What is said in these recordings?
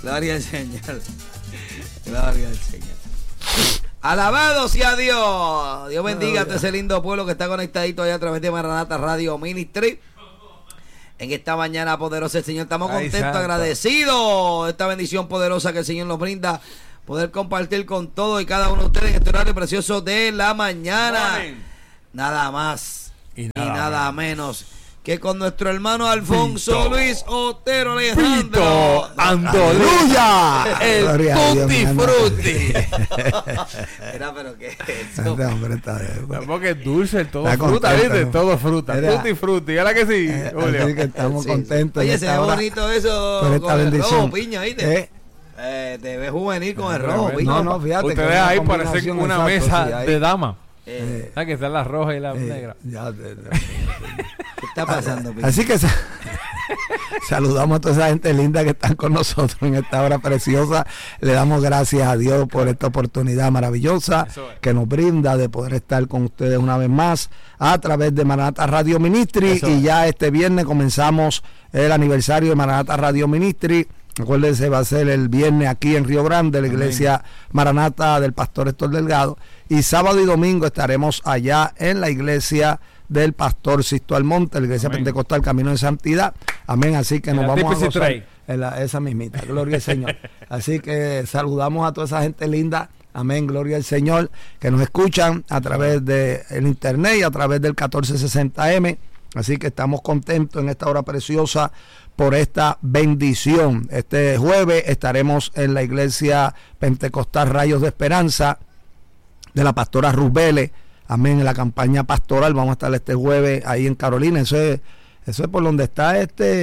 Gloria al Señor. Gloria al Señor. Alabado sea Dios. Dios bendiga a todo ese lindo pueblo que está conectadito allá a través de Maranata Radio Ministry. En esta mañana poderosa el Señor, estamos contentos, agradecidos de esta bendición poderosa que el Señor nos brinda, poder compartir con todos y cada uno de ustedes en este horario precioso de la mañana. Nada más y nada menos que con nuestro hermano Alfonso Luis Otero Alejandro ¡Aleluya! El Tutti Frutti. Mira, pero qué es eso. Este hombre está porque es dulce, todo fruta, ¿viste? Todo fruta. Tutti Frutti, ¿ahora que sí, Julio? Así que estamos contentos. Oye, se ve bonito eso por esta con bendición. El rojo, piña, ¿viste? Te ves juvenil con el rojo, piña. No, fíjate. Ustedes ahí parece una mesa de dama. Que están las rojas y las negras. ¿Qué está pasando, piña? Así que saludamos a toda esa gente linda que están con nosotros en esta hora preciosa. Le damos gracias a Dios por esta oportunidad maravillosa que nos brinda de poder estar con ustedes una vez más a través de Maranata Radio Ministry. Y ya este viernes comenzamos el aniversario de Maranata Radio Ministry. Acuérdense, va a ser el viernes aquí en Río Grande, la iglesia Maranata del Pastor Héctor Delgado. Y sábado y domingo estaremos allá en la iglesia del Pastor Sisto Almonte, la iglesia Pentecostal Camino de Santidad. Amén. Así que nos vamos a gozar esa mismita. Gloria al Señor. Así que saludamos a toda esa gente linda. Amén, gloria al Señor, que nos escuchan a través del internet y a través del 1460M. Así que estamos contentos en esta hora preciosa por esta bendición. Este jueves estaremos en la iglesia Pentecostal Rayos de Esperanza de la pastora Ruth Vélez. Amén, en la campaña pastoral. Vamos a estar este jueves ahí en Carolina. Eso es por donde está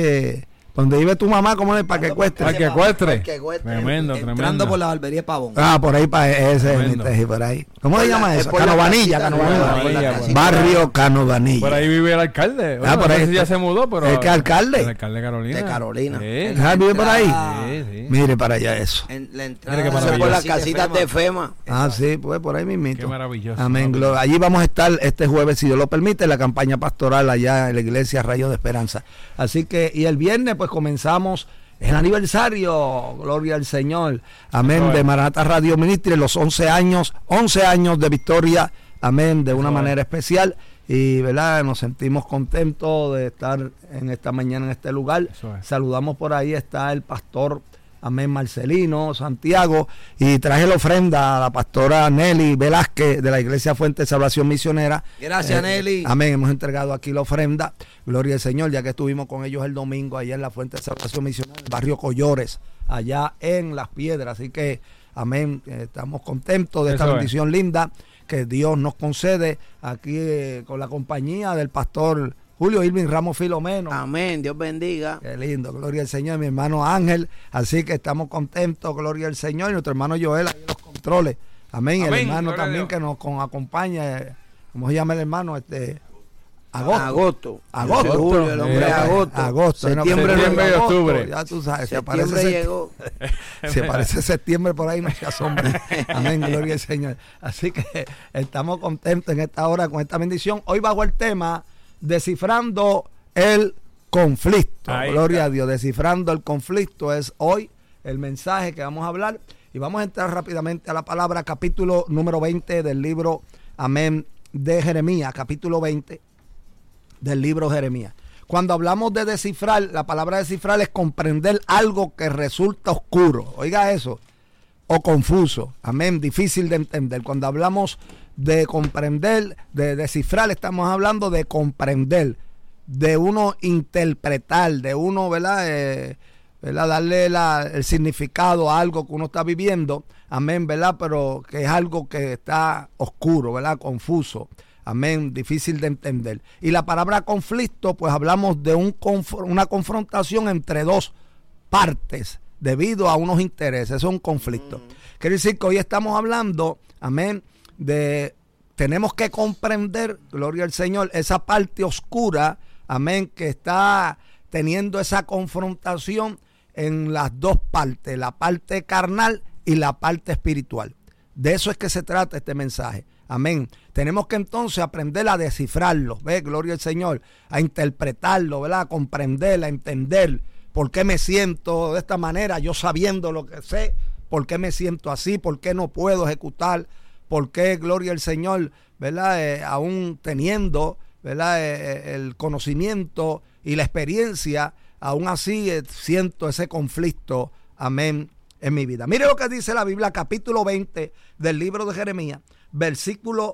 donde vive tu mamá, ¿cómo es? Para que cueste. Tremendo. Entrando por la barbería Pavón. Por ahí para ese, por ahí. ¿Cómo se llama eso? Canovanilla. Barrio Canovanilla. Por ahí vive el alcalde. Por ahí ya se mudó, pero. ¿El alcalde? El alcalde de Carolina. De Carolina. ¿Vive por ahí? Sí. Mire para allá eso. La entrada por las casitas de FEMA. Sí, pues por ahí mismito. Qué maravilloso. Amén. Allí vamos a estar este jueves, si Dios lo permite, en la campaña pastoral allá en la iglesia Rayos de Esperanza. Así que, y el viernes pues comenzamos el aniversario, gloria al Señor, amén, de Maranata Radio Ministry, los 11 años de victoria, amén, de una manera especial, y verdad, nos sentimos contentos de estar en esta mañana en este lugar. Saludamos por ahí, está el pastor, amén, Marcelino Santiago, y traje la ofrenda a la pastora Nelly Velázquez de la iglesia Fuente de Salvación Misionera. Gracias, Nelly. Amén, hemos entregado aquí la ofrenda, gloria al Señor, ya que estuvimos con ellos el domingo allá en la Fuente de Salvación Misionera, en el barrio Collores, allá en Las Piedras. Así que, amén, estamos contentos de esta bendición linda que Dios nos concede aquí con la compañía del pastor Julio Irving Ramos Filomeno. Amén, Dios bendiga. Qué lindo, gloria al Señor, mi hermano Ángel. Así que estamos contentos, gloria al Señor. Y nuestro hermano Joel ahí en los controles. Amén. El hermano también que nos acompaña. ¿Cómo se llama el hermano? Agosto. Julio, el hombre agosto. Septiembre y octubre. Ya tú sabes, se aparece septiembre por ahí, no se asombre. Amén, gloria al Señor. Así que estamos contentos en esta hora con esta bendición. Hoy bajo el tema descifrando el conflicto. Gloria a Dios. Descifrando el conflicto es hoy el mensaje que vamos a hablar. Y vamos a entrar rápidamente a la palabra, capítulo número 20 del libro, amén, de Jeremías, capítulo 20 del libro Jeremías. Cuando hablamos de descifrar, la palabra descifrar es comprender algo que resulta oscuro. Oiga eso. O confuso. Amén. Difícil de entender. Cuando hablamos de comprender, de descifrar, estamos hablando de comprender, de uno interpretar, de uno, ¿verdad? Darle el significado a algo que uno está viviendo, amén, ¿verdad? Pero que es algo que está oscuro, ¿verdad? Confuso, amén, difícil de entender. Y la palabra conflicto, pues hablamos de una confrontación entre dos partes debido a unos intereses. Eso es un conflicto. Quiere decir que hoy estamos hablando, amén, tenemos que comprender, gloria al Señor, esa parte oscura, amén, que está teniendo esa confrontación en las dos partes, la parte carnal y la parte espiritual. De eso es que se trata este mensaje, amén. Tenemos que entonces aprender a descifrarlo, ¿ves? Gloria al Señor, a interpretarlo, ¿verdad? A comprender, a entender, ¿Por qué me siento de esta manera? Yo sabiendo lo que sé, ¿por qué me siento así? ¿Por qué no puedo ejecutar? ¿Por qué, gloria al Señor, verdad? Aún teniendo, ¿verdad? El conocimiento y la experiencia, aún así siento ese conflicto, amén, en mi vida. Mire lo que dice la Biblia, capítulo 20 del libro de Jeremías, versículo,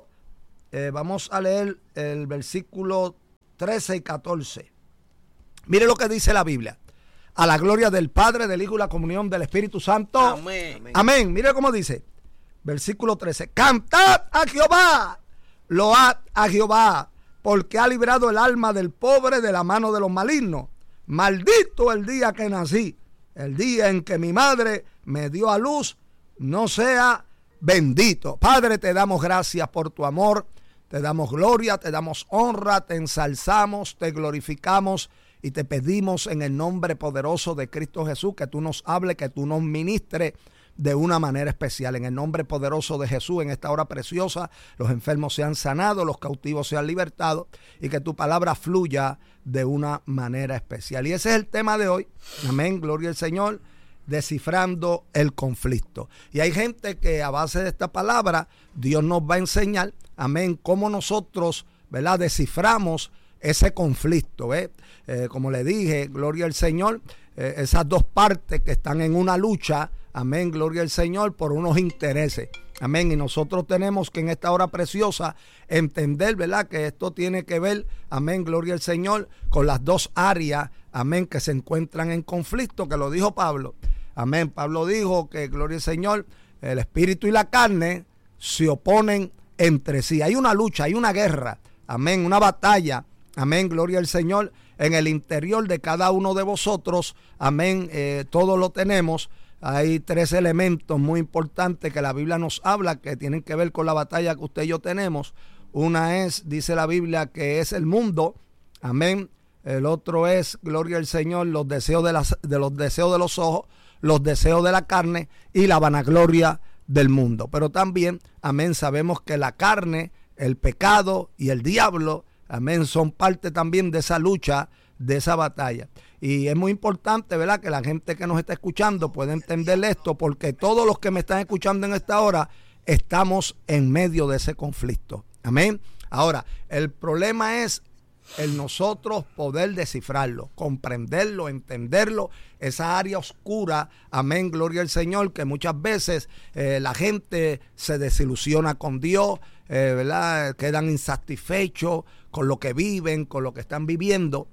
vamos a leer el versículo 13 y 14. Mire lo que dice la Biblia. A la gloria del Padre, del Hijo y la comunión del Espíritu Santo. Amén. Amén. Mire cómo dice. Versículo 13. Cantad a Jehová, load a Jehová, porque ha librado el alma del pobre de la mano de los malignos. Maldito el día que nací, el día en que mi madre me dio a luz, no sea bendito. Padre, te damos gracias por tu amor, te damos gloria, te damos honra, te ensalzamos, te glorificamos y te pedimos en el nombre poderoso de Cristo Jesús que tú nos hables, que tú nos ministres de una manera especial. En el nombre poderoso de Jesús, en esta hora preciosa, los enfermos sean sanados, los cautivos sean libertados y que tu palabra fluya de una manera especial. Y ese es el tema de hoy. Amén, gloria al Señor, descifrando el conflicto. Y hay gente que a base de esta palabra, Dios nos va a enseñar, amén, cómo nosotros, ¿verdad?, desciframos ese conflicto. Como le dije, gloria al Señor, esas dos partes que están en una lucha, amén, gloria al Señor, por unos intereses, amén, y nosotros tenemos que en esta hora preciosa entender, ¿verdad?, que esto tiene que ver, amén, gloria al Señor, con las dos áreas, amén, que se encuentran en conflicto, que lo dijo Pablo, amén. Pablo dijo que, gloria al Señor, el espíritu y la carne se oponen entre sí, hay una lucha, hay una guerra, amén, una batalla, amén, gloria al Señor, en el interior de cada uno de vosotros, amén, todos lo tenemos. Hay tres elementos muy importantes que la Biblia nos habla que tienen que ver con la batalla que usted y yo tenemos. Una es, dice la Biblia, que es el mundo, amén. El otro es, gloria al Señor, los deseos los deseos de los ojos, los deseos de la carne y la vanagloria del mundo. Pero también, amén, sabemos que la carne, el pecado y el diablo, amén, son parte también de esa lucha, de esa batalla. Y es muy importante, ¿verdad?, que la gente que nos está escuchando pueda entender esto, porque todos los que me están escuchando en esta hora estamos en medio de ese conflicto. Amén. Ahora, el problema es el nosotros poder descifrarlo, comprenderlo, entenderlo, esa área oscura, amén, gloria al Señor, que muchas veces la gente se desilusiona con Dios, ¿verdad?, quedan insatisfechos con lo que viven, con lo que están viviendo.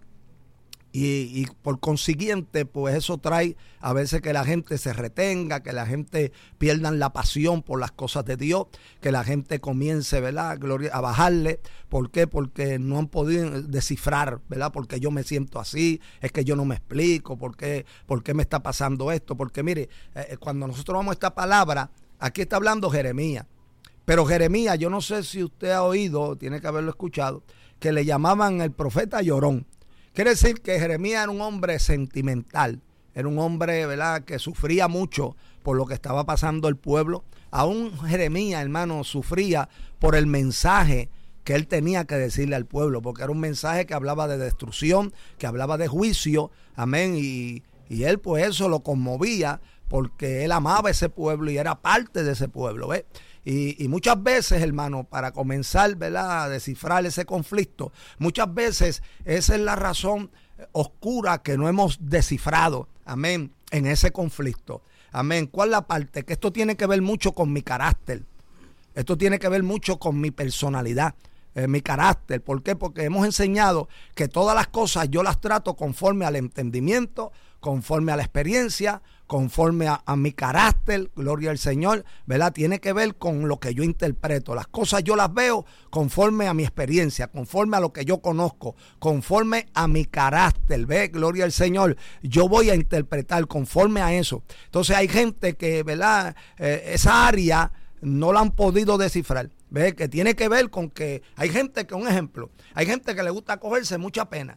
Y por consiguiente, pues eso trae a veces que la gente se retenga, que la gente pierda la pasión por las cosas de Dios, que la gente comience, ¿verdad?, gloria, a bajarle. ¿Por qué? Porque no han podido descifrar, ¿verdad? Porque yo me siento así, es que yo no me explico, ¿por qué me está pasando esto? Porque mire, cuando nosotros vamos a esta palabra, aquí está hablando Jeremías. Pero Jeremías, yo no sé si usted ha oído, tiene que haberlo escuchado, que le llamaban el profeta llorón. Quiere decir que Jeremías era un hombre sentimental, era un hombre, ¿verdad?, que sufría mucho por lo que estaba pasando el pueblo. Aún Jeremías, hermano, sufría por el mensaje que él tenía que decirle al pueblo, porque era un mensaje que hablaba de destrucción, que hablaba de juicio, amén, y él pues eso lo conmovía porque él amaba ese pueblo y era parte de ese pueblo, ¿ves? Y muchas veces, hermano, para comenzar, ¿verdad?, a descifrar ese conflicto, muchas veces esa es la razón oscura que no hemos descifrado, amén, en ese conflicto, amén. ¿Cuál es la parte? Que esto tiene que ver mucho con mi carácter, esto tiene que ver mucho con mi personalidad, mi carácter. ¿Por qué? Porque hemos enseñado que todas las cosas yo las trato conforme al entendimiento, conforme a la experiencia, conforme a mi carácter, gloria al Señor, ¿verdad? Tiene que ver con lo que yo interpreto. Las cosas yo las veo conforme a mi experiencia, conforme a lo que yo conozco, conforme a mi carácter, ¿ve? Gloria al Señor. Yo voy a interpretar conforme a eso. Entonces hay gente que, ¿verdad?, esa área no la han podido descifrar, ¿ve? Que tiene que ver con que hay gente que, un ejemplo, hay gente que le gusta cogerse mucha pena.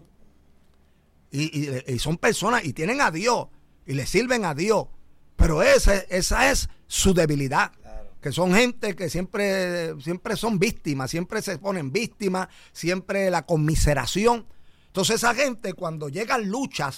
Y son personas y tienen a Dios y le sirven a Dios, pero esa es su debilidad. Claro. Que son gente que siempre son víctimas, siempre se ponen víctimas, siempre la conmiseración. Entonces esa gente, cuando llegan luchas,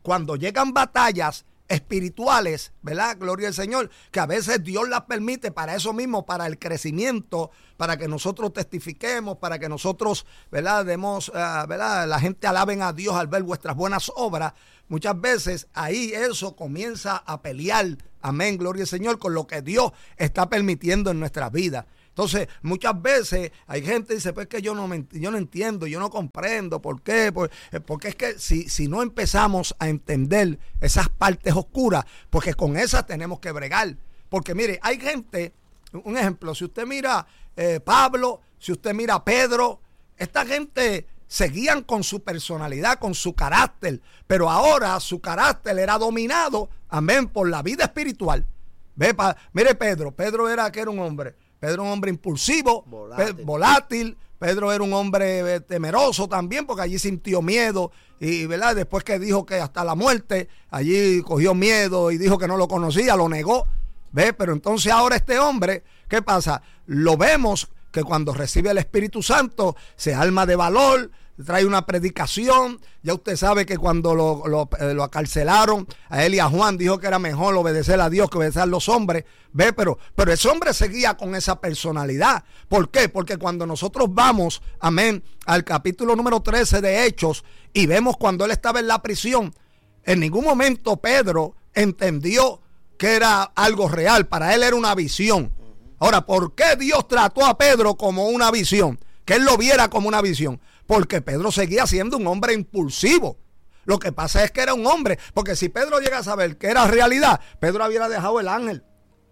cuando llegan batallas espirituales, ¿verdad? Gloria al Señor, que a veces Dios las permite para eso mismo, para el crecimiento, para que nosotros testifiquemos, para que nosotros, ¿verdad? Demos, ¿verdad? La gente alaben a Dios al ver vuestras buenas obras. Muchas veces ahí eso comienza a pelear, amén, gloria al Señor, con lo que Dios está permitiendo en nuestras vidas. Entonces, muchas veces hay gente que dice, pues que yo no entiendo, yo no comprendo, ¿por qué? Porque es que si no empezamos a entender esas partes oscuras, porque con esas tenemos que bregar. Porque mire, hay gente, un ejemplo, si usted mira Pablo, si usted mira Pedro, esta gente seguían con su personalidad, con su carácter, pero ahora su carácter era dominado, amén, por la vida espiritual. Mire Pedro era un hombre. Pedro era un hombre impulsivo, volátil. Pedro era un hombre temeroso también, porque allí sintió miedo. Y ¿verdad? Después que dijo que hasta la muerte, allí cogió miedo y dijo que no lo conocía, lo negó. Pero entonces ahora este hombre, ¿qué pasa? Lo vemos que cuando recibe el Espíritu Santo se arma de valor, trae una predicación. Ya usted sabe que cuando lo acarcelaron a él y a Juan, dijo que era mejor obedecer a Dios que obedecer a los hombres. Pero ese hombre seguía con esa personalidad. ¿Por qué? Porque cuando nosotros vamos, amén, al capítulo número 13 de Hechos y vemos cuando él estaba en la prisión, en ningún momento Pedro entendió que era algo real. Para él era una visión. Ahora, ¿por qué Dios trató a Pedro como una visión? Que él lo viera como una visión. Porque Pedro seguía siendo un hombre impulsivo. Lo que pasa es que era un hombre. Porque si Pedro llega a saber que era realidad, Pedro hubiera dejado el ángel.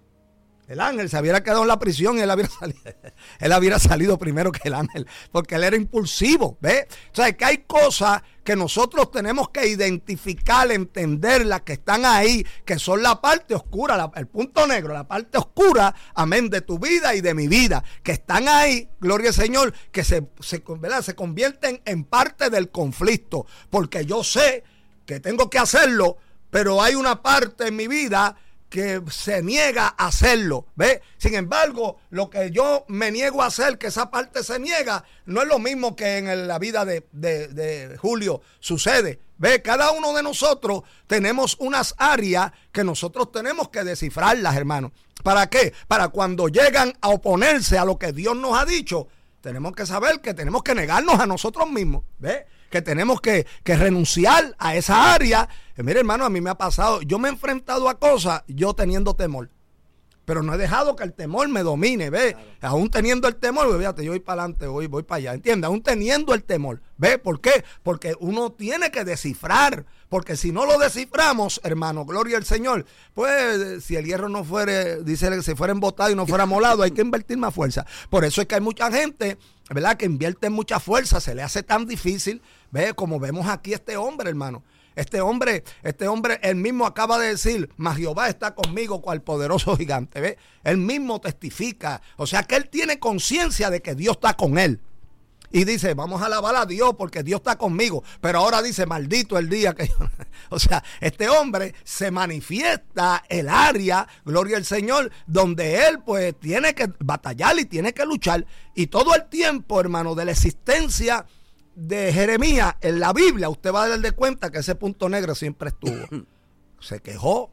El ángel se hubiera quedado en la prisión y él hubiera salido primero que el ángel. Porque él era impulsivo. ¿Ve? O sea, que hay cosas que nosotros tenemos que identificar, entender, las que están ahí, que son la parte oscura, el punto negro, la parte oscura, amén, de tu vida y de mi vida, que están ahí, gloria al Señor, que se convierten en parte del conflicto, porque yo sé que tengo que hacerlo, pero hay una parte en mi vida que se niega a hacerlo, ¿ve? Sin embargo, lo que yo me niego a hacer, que esa parte se niega, no es lo mismo que en la vida de Julio sucede, ¿ve? Cada uno de nosotros tenemos unas áreas que nosotros tenemos que descifrarlas, hermano. ¿Para qué? Para cuando llegan a oponerse a lo que Dios nos ha dicho, tenemos que saber que tenemos que negarnos a nosotros mismos, ¿ve? Que tenemos que renunciar a esa área. Mire, hermano, a mí me ha pasado, yo me he enfrentado a cosas yo teniendo temor, pero no he dejado que el temor me domine, ¿ve? Claro. Aún teniendo el temor, fíjate, yo voy para adelante, voy para allá, ¿entiendes? Aún teniendo el temor, ¿ve? ¿Por qué? Porque uno tiene que descifrar, porque si no lo desciframos, hermano, gloria al Señor, pues si el hierro no fuera, dice que si fuera embotado y no fuera molado, hay que invertir más fuerza. Por eso es que hay mucha gente, ¿verdad?, que invierte mucha fuerza, se le hace tan difícil, ¿ve? Como vemos aquí este hombre, hermano. Este hombre, él mismo acaba de decir, mas Jehová está conmigo cual poderoso gigante, ¿ve? Él mismo testifica, o sea que él tiene conciencia de que Dios está con él. Y dice, vamos a alabar a Dios porque Dios está conmigo. Pero ahora dice, maldito el día que yo... O sea, este hombre se manifiesta el área, gloria al Señor, donde él pues tiene que batallar y tiene que luchar. Y todo el tiempo, hermano, de la existencia de Jeremías en la Biblia, usted va a dar de cuenta que ese punto negro siempre estuvo. Se quejó,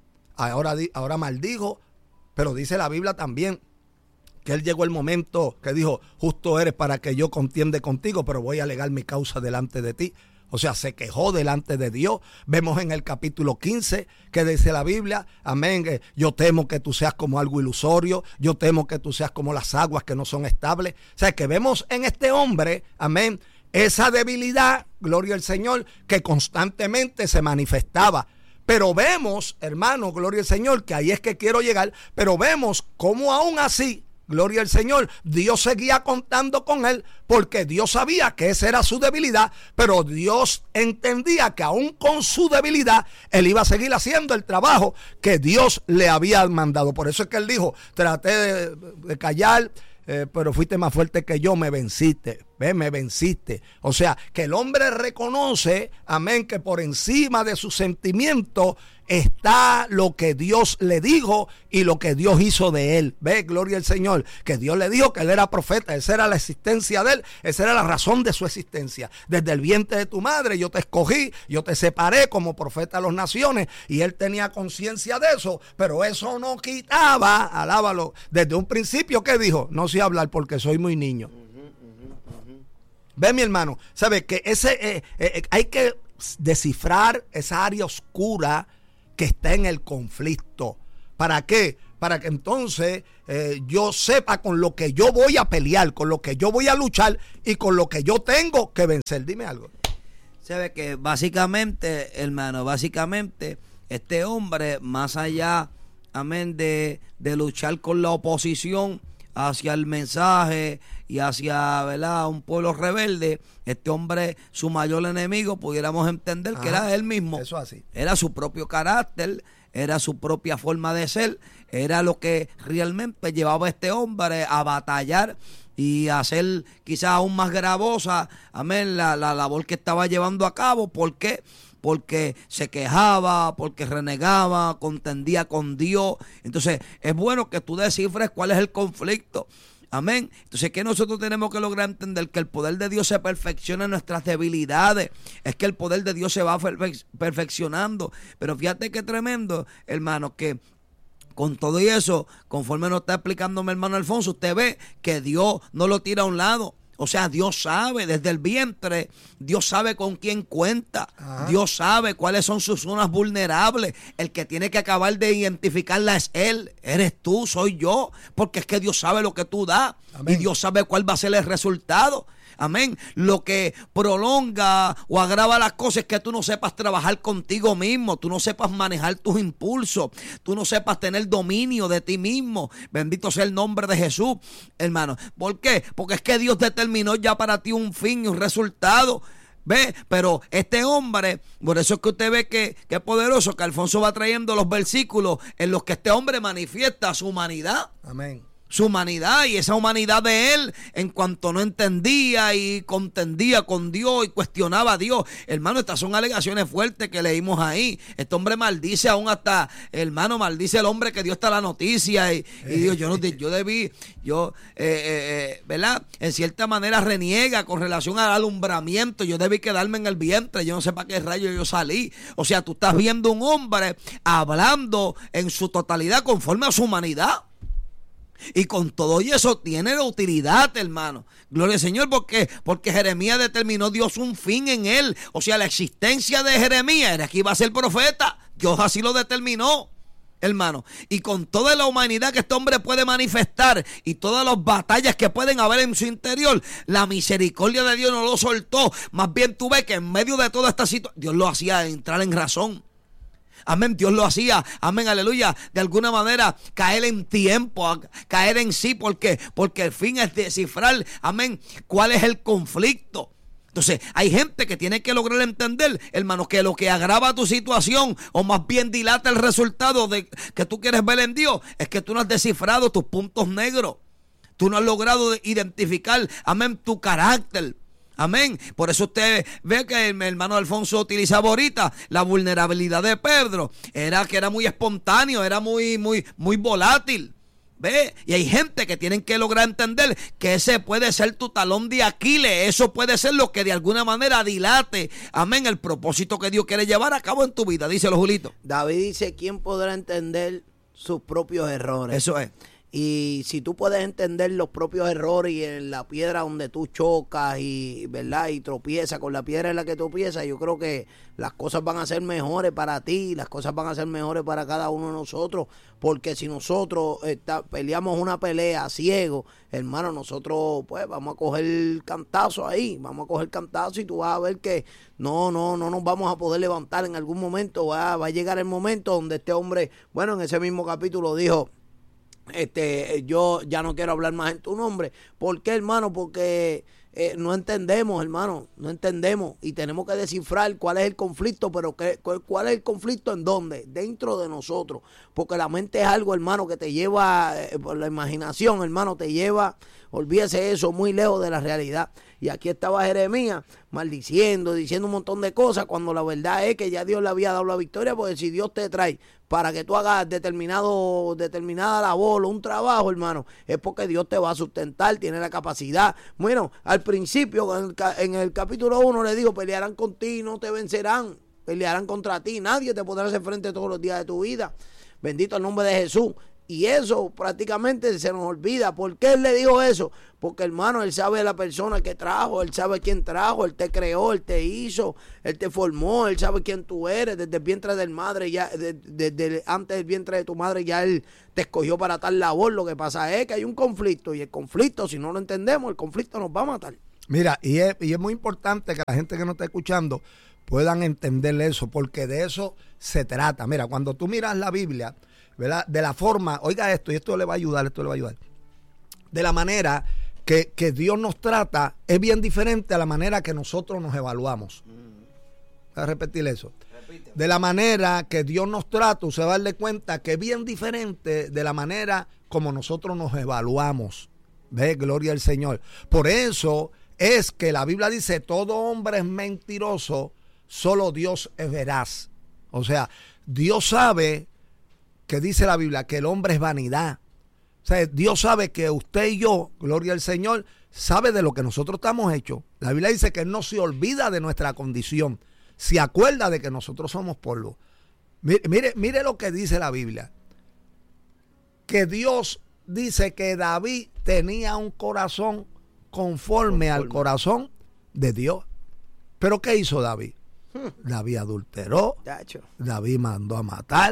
ahora maldijo, pero dice la Biblia también que él llegó el momento que dijo, justo eres para que yo contiende contigo, pero voy a alegar mi causa delante de ti. O sea, se quejó delante de Dios. Vemos en el capítulo 15 que dice la Biblia, amén, yo temo que tú seas como algo ilusorio, yo temo que tú seas como las aguas que no son estables. O sea, que vemos en este hombre, amén, esa debilidad, gloria al Señor, que constantemente se manifestaba. Pero vemos, hermano, gloria al Señor, que ahí es que quiero llegar, pero vemos cómo aún así, gloria al Señor, Dios seguía contando con él, porque Dios sabía que esa era su debilidad, pero Dios entendía que aún con su debilidad, él iba a seguir haciendo el trabajo que Dios le había mandado. Por eso es que él dijo, traté de callar, pero fuiste más fuerte que yo, me venciste. Me venciste. O sea, que el hombre reconoce, amén, que por encima de sus sentimientos está lo que Dios le dijo y lo que Dios hizo de él. Gloria al Señor. Que Dios le dijo que él era profeta. Esa era la existencia de él. Esa era la razón de su existencia. Desde el vientre de tu madre yo te escogí, yo te separé como profeta de las naciones. Y él tenía conciencia de eso. Pero eso no quitaba, alábalo, desde un principio que dijo, no sé hablar porque soy muy niño. Ve, mi hermano, ¿sabe? Que hay que descifrar esa área oscura que está en el conflicto. ¿Para qué? Para que entonces yo sepa con lo que yo voy a pelear, con lo que yo voy a luchar y con lo que yo tengo que vencer. Dime algo. ¿Sabe? Que básicamente, hermano, este hombre, más allá, amén, de luchar con la oposición hacia el mensaje y hacia, ¿verdad?, un pueblo rebelde, este hombre, su mayor enemigo, pudiéramos entender que era él mismo. Eso así. Era su propio carácter, era su propia forma de ser, era lo que realmente llevaba a este hombre a batallar y a hacer quizás aún más gravosa, amén, la labor que estaba llevando a cabo. ¿Por qué? Porque se quejaba, porque renegaba, contendía con Dios. Entonces, es bueno que tú descifres cuál es el conflicto. Amén. Entonces, ¿qué nosotros tenemos que lograr entender? Que el poder de Dios se perfecciona en nuestras debilidades. Es que el poder de Dios se va perfeccionando. Pero fíjate qué tremendo, hermano, que con todo y eso, conforme nos está explicando mi hermano Alfonso, usted ve que Dios no lo tira a un lado. O sea, Dios sabe desde el vientre, Dios sabe con quién cuenta, Dios sabe cuáles son sus zonas vulnerables. El que tiene que acabar de identificarla es Él, eres tú, soy yo, porque es que Dios sabe lo que tú das. Amén. Y Dios sabe cuál va a ser el resultado. Amén. Lo que prolonga o agrava las cosas es que tú no sepas trabajar contigo mismo, tú no sepas manejar tus impulsos, tú no sepas tener dominio de ti mismo. Bendito sea el nombre de Jesús, hermano. ¿Por qué? Porque es que Dios determinó ya para ti un fin y un resultado. ¿Ve? Pero este hombre, por eso es que usted ve que es poderoso, que Alfonso va trayendo los versículos en los que este hombre manifiesta su humanidad. Amén. Su humanidad, y esa humanidad de él, en cuanto no entendía y contendía con Dios y cuestionaba a Dios. Hermano, estas son alegaciones fuertes que leímos ahí. Este hombre maldice aún hasta, hermano, maldice el hombre que dio hasta la noticia y Dios, ¿verdad? En cierta manera reniega con relación al alumbramiento. Yo debí quedarme en el vientre, yo no sé para qué rayo yo salí. O sea, tú estás viendo un hombre hablando en su totalidad conforme a su humanidad. Y con todo y eso tiene la utilidad, hermano. Gloria al Señor, porque Jeremías determinó Dios un fin en él. O sea, la existencia de Jeremías era que iba a ser profeta. Dios así lo determinó, hermano. Y con toda la humanidad que este hombre puede manifestar y todas las batallas que pueden haber en su interior, la misericordia de Dios no lo soltó. Más bien tú ves que en medio de toda esta situación, Dios lo hacía entrar en razón. Amén, Dios lo hacía, amén, aleluya, de alguna manera caer en tiempo, caer en sí, porque el fin es descifrar, amén, cuál es el conflicto. Entonces, hay gente que tiene que lograr entender, hermanos, que lo que agrava tu situación, o más bien dilata el resultado de que tú quieres ver en Dios, es que tú no has descifrado tus puntos negros. Tú no has logrado identificar, amén, tu carácter. Amén. Por eso usted ve que el hermano Alfonso utilizaba ahorita la vulnerabilidad de Pedro. Era que era muy espontáneo, era muy volátil. ¿Ve? Y hay gente que tienen que lograr entender que ese puede ser tu talón de Aquiles. Eso puede ser lo que de alguna manera dilate, amén, el propósito que Dios quiere llevar a cabo en tu vida. Díselo, Julito. David dice, ¿quién podrá entender sus propios errores? Eso es. Y si tú puedes entender los propios errores y en la piedra donde tú chocas y, ¿verdad?, y tropiezas con la piedra en la que tropiezas, yo creo que las cosas van a ser mejores para ti, las cosas van a ser mejores para cada uno de nosotros, porque si nosotros peleamos una pelea ciego, hermano, nosotros pues vamos a coger cantazo ahí, vamos a coger cantazo y tú vas a ver que no nos vamos a poder levantar en algún momento. Va a llegar el momento donde este hombre, bueno, en ese mismo capítulo dijo, yo ya no quiero hablar más en tu nombre. ¿Por qué, hermano? Porque no entendemos, hermano, no entendemos y tenemos que descifrar cuál es el conflicto, pero cuál es el conflicto en dónde, dentro de nosotros, porque la mente es algo, hermano, que te lleva por la imaginación, hermano, te lleva, Olvídese eso, muy lejos de la realidad. Y aquí estaba Jeremías maldiciendo, diciendo un montón de cosas, cuando la verdad es que ya Dios le había dado la victoria, porque si Dios te trae para que tú hagas determinada labor o un trabajo, hermano, es porque Dios te va a sustentar, tiene la capacidad. Bueno, al principio, en el capítulo 1 le digo, pelearán contigo y no te vencerán, pelearán contra ti, nadie te podrá hacer frente todos los días de tu vida. Bendito el nombre de Jesús. Y eso prácticamente se nos olvida. ¿Por qué él le dijo eso? Porque, hermano, él sabe la persona que trajo, él sabe quién trajo, él te creó, él te hizo, él te formó, él sabe quién tú eres. Desde el vientre del madre, ya desde antes del vientre de tu madre, ya él te escogió para tal labor. Lo que pasa es que hay un conflicto, y el conflicto, si no lo entendemos, el conflicto nos va a matar. Mira, y es muy importante que la gente que nos está escuchando puedan entender eso, porque de eso se trata. Mira, cuando tú miras la Biblia, ¿verdad? De la forma, oiga esto, y esto le va a ayudar, de la manera que Dios nos trata, es bien diferente a la manera que nosotros nos evaluamos. Voy a repetir eso. De la manera que Dios nos trata, usted va a darle cuenta que es bien diferente de la manera como nosotros nos evaluamos. ¿Ve? Gloria al Señor. Por eso es que la Biblia dice, todo hombre es mentiroso, solo Dios es veraz. O sea, Dios sabe que dice la Biblia que el hombre es vanidad. O sea, Dios sabe que usted y yo, gloria al Señor, sabe de lo que nosotros estamos hechos. La Biblia dice que Él no se olvida de nuestra condición, se acuerda de que nosotros somos polvo. Mire lo que dice la Biblia. Que Dios dice que David tenía un corazón conforme al corazón de Dios. ¿Pero qué hizo David? David adulteró, David mandó a matar,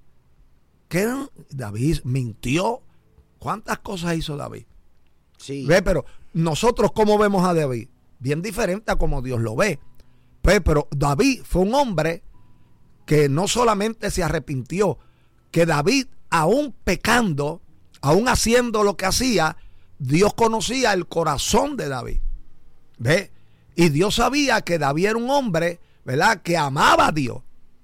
David mintió. ¿Cuántas cosas hizo David? Sí. ¿Ve? Pero nosotros, ¿cómo vemos a David? Bien diferente a como Dios lo ve. Pero David fue un hombre que no solamente se arrepintió, que David, aún pecando, aún haciendo lo que hacía, Dios conocía el corazón de David. ¿Ve? Y Dios sabía que David era un hombre, ¿verdad?, que amaba a Dios.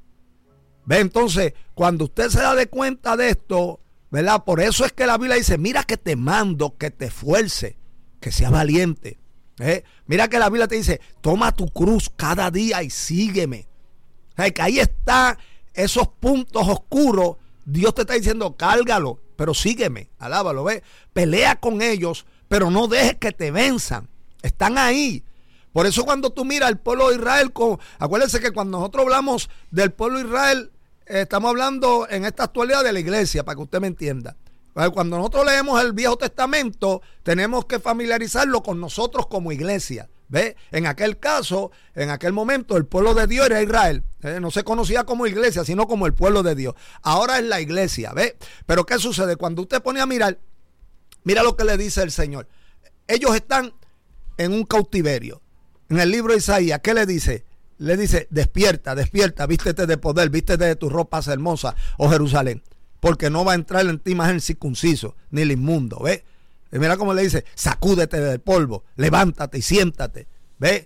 ¿Ve? Entonces, cuando usted se da de cuenta de esto, ¿verdad? Por eso es que la Biblia dice, mira que te mando, que te esfuerce, que seas valiente. Mira que la Biblia te dice, toma tu cruz cada día y sígueme. Que ahí está esos puntos oscuros. Dios te está diciendo, cárgalo, pero sígueme, alábalo, ¿ves? Pelea con ellos, pero no dejes que te venzan. Están ahí. Por eso cuando tú miras al pueblo de Israel, acuérdense que cuando nosotros hablamos del pueblo de Israel, estamos hablando en esta actualidad de la iglesia, para que usted me entienda. Cuando nosotros leemos el Viejo Testamento, tenemos que familiarizarlo con nosotros como iglesia. ¿Ve? En aquel caso, en aquel momento, el pueblo de Dios era Israel. No se conocía como iglesia, sino como el pueblo de Dios. Ahora es la iglesia. ¿Ve? Pero ¿qué sucede? Cuando usted pone a mirar, mira lo que le dice el Señor. Ellos están en un cautiverio. En el libro de Isaías, ¿qué le dice? Le dice, despierta, despierta, vístete de poder, vístete de tus ropas hermosas, oh Jerusalén, porque no va a entrar en ti más el circunciso, ni el inmundo, ¿ve? Y mira cómo le dice, sacúdete del polvo, levántate y siéntate, ¿ve?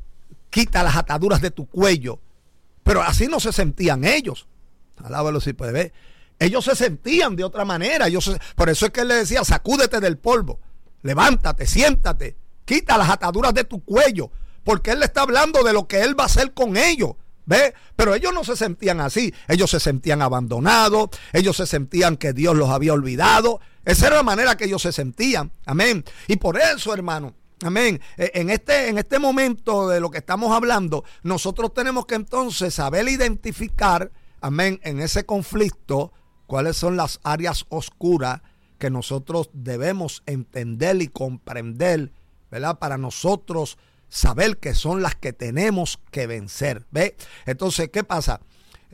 Quita las ataduras de tu cuello. Pero así no se sentían ellos. Alábalo si puede ver. Ellos se sentían de otra manera. Por eso es que él le decía, sacúdete del polvo, levántate, siéntate, quita las ataduras de tu cuello. Porque él le está hablando de lo que él va a hacer con ellos. ¿Ve? Pero ellos no se sentían así. Ellos se sentían abandonados. Ellos se sentían que Dios los había olvidado. Esa era la manera que ellos se sentían. Amén. Y por eso, hermano, amén, en este momento de lo que estamos hablando, nosotros tenemos que entonces saber identificar, amén, en ese conflicto, cuáles son las áreas oscuras que nosotros debemos entender y comprender, ¿verdad? Para nosotros saber que son las que tenemos que vencer. ¿Ve? Entonces, ¿qué pasa?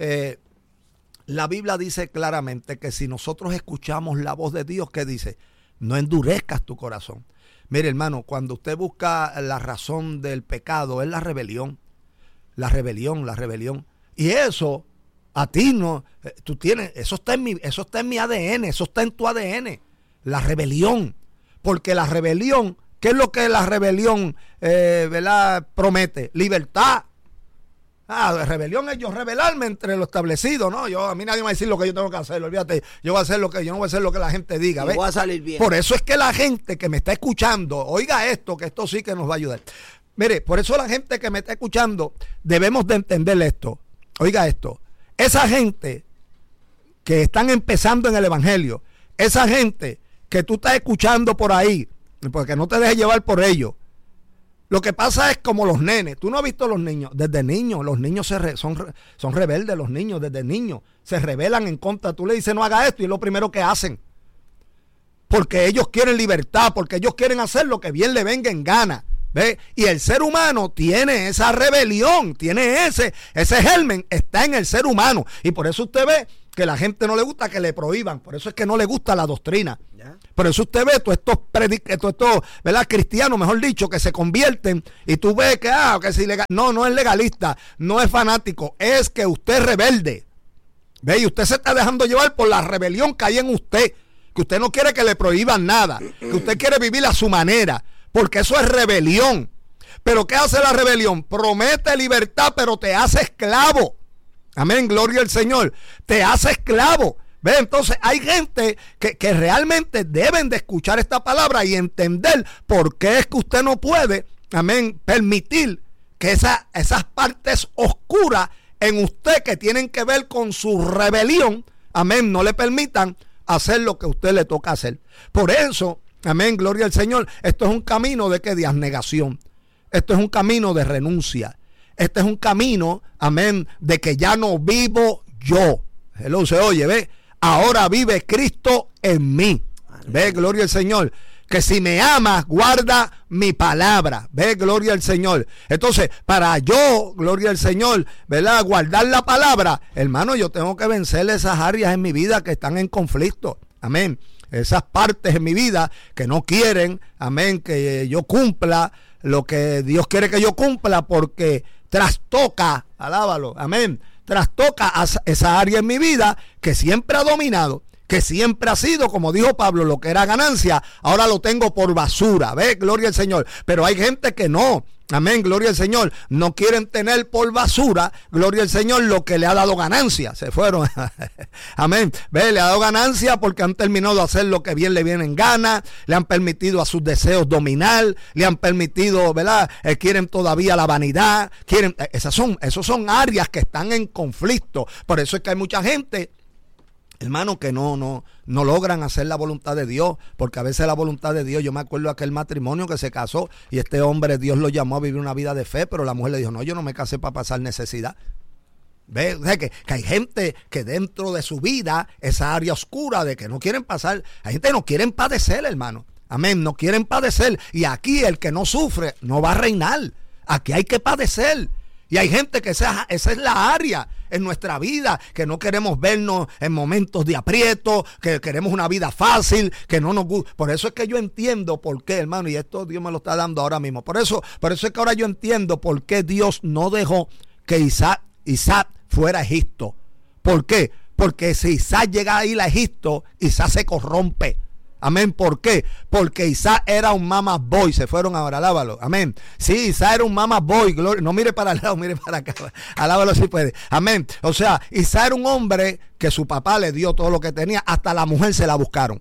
La Biblia dice claramente que si nosotros escuchamos la voz de Dios, ¿qué dice? No endurezcas tu corazón. Mire, hermano, cuando usted busca la razón del pecado, es la rebelión. La rebelión, la rebelión. Y eso, a ti no, tú tienes, eso está en mi ADN, eso está en tu ADN. La rebelión. Porque la rebelión, ¿qué es lo que la rebelión ¿verdad? Promete? Libertad. Rebelión es yo rebelarme entre lo establecido, ¿no? A mí nadie me va a decir lo que yo tengo que hacer, olvídate. Yo no voy a hacer lo que la gente diga, ¿ves? Voy a salir bien. Por eso es que la gente que me está escuchando, oiga esto, que esto sí que nos va a ayudar. Mire, por eso la gente que me está escuchando, debemos de entender esto. Oiga esto. Esa gente que están empezando en el evangelio, esa gente que tú estás escuchando por ahí, porque no te dejes llevar por ellos. Lo que pasa es como los nenes. Tú no has visto los niños. Desde niños, los niños son rebeldes. Los niños desde niños se rebelan en contra. Tú le dices no haga esto y es lo primero que hacen. Porque ellos quieren libertad, porque ellos quieren hacer lo que bien le venga en gana. ¿Ve? Y el ser humano tiene esa rebelión, tiene ese germen, está en el ser humano. Y por eso usted ve que la gente no le gusta que le prohíban. Por eso es que no le gusta la doctrina. ¿Ya? Por eso usted ve todos estos ¿verdad? Cristianos, mejor dicho, que se convierten y tú ves que es ilegal. No es legalista, no es fanático, es que usted es rebelde. ¿Ve? Y usted se está dejando llevar por la rebelión que hay en usted. Que usted no quiere que le prohíban nada, que usted quiere vivir a su manera. Porque eso es rebelión. Pero ¿qué hace la rebelión? Promete libertad, pero te hace esclavo. Amén, gloria al Señor. Te hace esclavo. ¿Ve? Entonces hay gente que realmente deben de escuchar esta palabra y entender por qué es que usted no puede, amén, permitir que esas partes oscuras en usted que tienen que ver con su rebelión, amén, no le permitan hacer lo que a usted le toca hacer. Por eso, amén, gloria al Señor, esto es un camino de abnegación. Esto es un camino de renuncia. Este es un camino, amén, de que ya no vivo yo. Hello, se oye, ve. Ahora vive Cristo en mí. Ve, gloria al Señor. Que si me amas, guarda mi palabra. Ve, gloria al Señor. Entonces, para yo, gloria al Señor, ¿verdad? Guardar la palabra, hermano, yo tengo que vencer esas áreas en mi vida que están en conflicto. Amén. Esas partes en mi vida que no quieren, amén, que yo cumpla lo que Dios quiere que yo cumpla, porque trastoca, alábalo, amén, trastoca esa área en mi vida que siempre ha dominado, que siempre ha sido, como dijo Pablo, lo que era ganancia, ahora lo tengo por basura. Ve, gloria al Señor. Pero hay gente que no, amén, gloria al Señor, no quieren tener por basura, gloria al Señor, lo que le ha dado ganancia. Se fueron, amén, ve, le ha dado ganancia porque han terminado de hacer lo que bien le viene en gana, le han permitido a sus deseos dominar, le han permitido, ¿verdad? Quieren todavía la vanidad, quieren, esas son áreas que están en conflicto. Por eso es que hay mucha gente, hermano, que no logran hacer la voluntad de Dios, porque a veces la voluntad de Dios, yo me acuerdo de aquel matrimonio que se casó y este hombre, Dios lo llamó a vivir una vida de fe, pero la mujer le dijo, no, yo no me casé para pasar necesidad. ¿Ve? O sea, que hay gente que dentro de su vida, esa área oscura de que no quieren pasar, hay gente que no quieren padecer, hermano. Amén, no quieren padecer. Y aquí el que no sufre no va a reinar. Aquí hay que padecer. Y hay gente que esa es la área en nuestra vida, que no queremos vernos en momentos de aprieto, que queremos una vida fácil, que no nos gusta. Por eso es que yo entiendo por qué, hermano, y esto Dios me lo está dando ahora mismo. Por eso es que ahora yo entiendo por qué Dios no dejó que Isaac fuera a Egipto. ¿Por qué? Porque si Isaac llega a ir a Egipto, Isaac se corrompe. Amén. ¿Por qué? Porque Isaac era un mama boy. Se fueron ahora, alábalo. Amén. Sí, Isaac era un mama boy. Gloria. No mire para el lado, mire para acá. Alábalo si puede. Amén. O sea, Isaac era un hombre que su papá le dio todo lo que tenía. Hasta la mujer se la buscaron.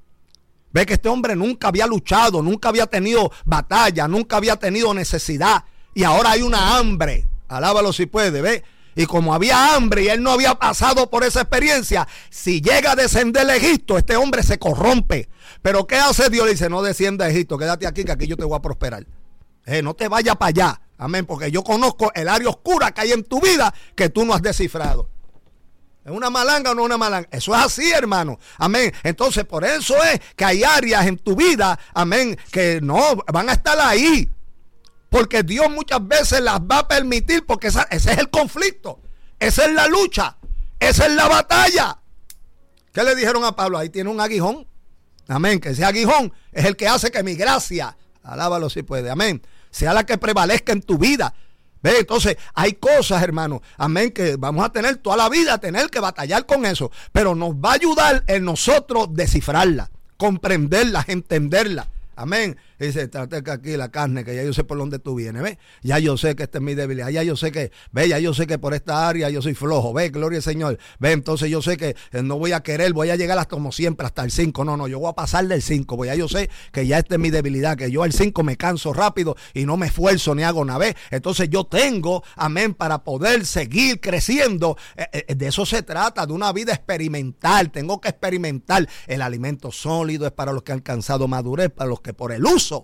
Ve que este hombre nunca había luchado, nunca había tenido batalla, nunca había tenido necesidad. Y ahora hay una hambre. Alábalo si puede, ve. Y como había hambre y él no había pasado por esa experiencia, si llega a descender a Egipto, este hombre se corrompe. Pero ¿qué hace Dios? Le dice, no descienda a Egipto, quédate aquí que aquí yo te voy a prosperar. No te vayas para allá. Amén, porque yo conozco el área oscura que hay en tu vida que tú no has descifrado. ¿Es una malanga o no una malanga? Eso es así, hermano. Amén. Entonces, por eso es que hay áreas en tu vida, amén, que no van a estar ahí. Porque Dios muchas veces las va a permitir, porque ese es el conflicto, esa es la lucha, esa es la batalla. ¿Qué le dijeron a Pablo? Ahí tiene un aguijón. Amén, que ese aguijón es el que hace que mi gracia, alábalo si puede, amén, sea la que prevalezca en tu vida. ¿Ve? Entonces hay cosas, hermano, amén, que vamos a tener toda la vida, tener que batallar con eso, pero nos va a ayudar en nosotros descifrarla, comprenderla, entenderla. Amén. dice, trate que aquí la carne, que ya yo sé por dónde tú vienes, ¿ves? Ya yo sé que esta es mi debilidad, ya yo sé que, ve, ya yo sé que por esta área yo soy flojo, ve, gloria al Señor, ve, entonces yo sé que no voy a querer, voy a llegar hasta como siempre, hasta el 5, no, yo voy a pasar del 5, pues ya yo sé que ya esta es mi debilidad, que yo al 5 me canso rápido y no me esfuerzo ni hago nada, ¿ves? Entonces yo tengo, amén, para poder seguir creciendo, de eso se trata, de una vida experimental, tengo que experimentar. El alimento sólido es para los que han alcanzado madurez, para los que por el uso,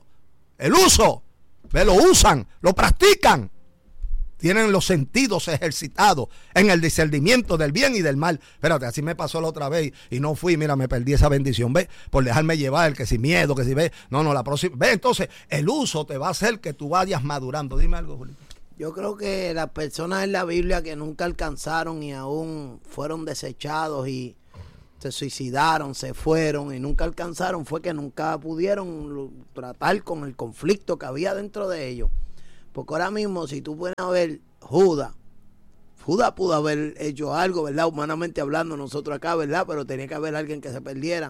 lo usan, lo practican, tienen los sentidos ejercitados en el discernimiento del bien y del mal. Espérate, así me pasó la otra vez y no fui, mira, me perdí esa bendición, ¿ves? Por dejarme llevar, que si miedo, que si ves, no, la próxima, ¿ves? Entonces, el uso te va a hacer que tú vayas madurando. Dime algo, Julio. Yo creo que las personas en la Biblia que nunca alcanzaron y aún fueron desechados y se suicidaron, se fueron y nunca alcanzaron, fue que nunca pudieron tratar con el conflicto que había dentro de ellos. Porque ahora mismo, si tú puedes ver Judas pudo haber hecho algo, ¿verdad? Humanamente hablando nosotros acá, ¿verdad? Pero tenía que haber alguien que se perdiera.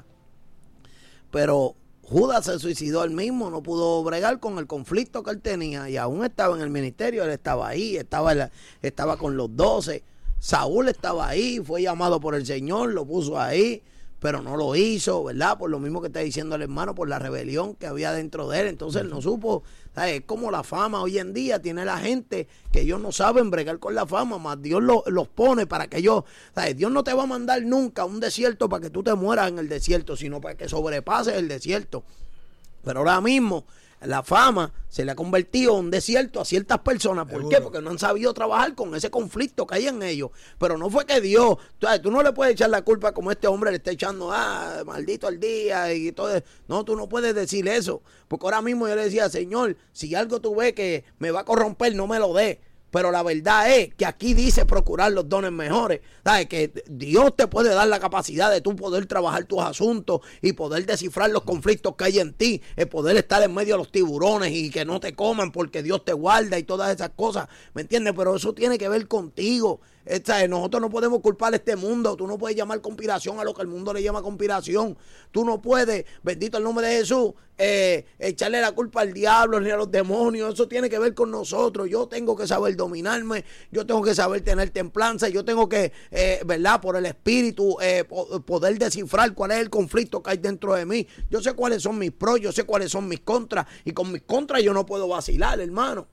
Pero Judas se suicidó él mismo, no pudo bregar con el conflicto que él tenía y aún estaba en el ministerio, él estaba ahí, estaba con los 12. Saúl estaba ahí, fue llamado por el Señor, lo puso ahí, pero no lo hizo, ¿verdad? Por lo mismo que está diciendo el hermano, por la rebelión que había dentro de él. Entonces él no supo, ¿sabes? Es como la fama hoy en día tiene la gente que ellos no saben bregar con la fama, más Dios los pone para que ellos, ¿sabes? Dios no te va a mandar nunca a un desierto para que tú te mueras en el desierto, sino para que sobrepases el desierto. Pero ahora mismo la fama se le ha convertido en un desierto a ciertas personas. ¿Por qué? Porque no han sabido trabajar con ese conflicto que hay en ellos. Pero no fue que Dios, tú no le puedes echar la culpa como este hombre le está echando, maldito el día y todo. No, tú no puedes decir eso. Porque ahora mismo yo le decía, Señor, si algo tú ves que me va a corromper, no me lo dé. Pero la verdad es que aquí dice procurar los dones mejores. ¿Sabes? Que Dios te puede dar la capacidad de tú poder trabajar tus asuntos y poder descifrar los conflictos que hay en ti, el poder estar en medio de los tiburones y que no te coman porque Dios te guarda y todas esas cosas. ¿Me entiendes? Pero eso tiene que ver contigo. Nosotros no podemos culpar a este mundo. Tú no puedes llamar conspiración a lo que el mundo le llama conspiración. Tú no puedes, bendito el nombre de Jesús, echarle la culpa al diablo ni a los demonios. Eso tiene que ver con nosotros. Yo tengo que saber dominarme, yo tengo que saber tener templanza, yo tengo que, ¿verdad? Por el espíritu, poder descifrar cuál es el conflicto que hay dentro de mí. Yo sé cuáles son mis pros, yo sé cuáles son mis contras, y con mis contras yo no puedo vacilar, hermano.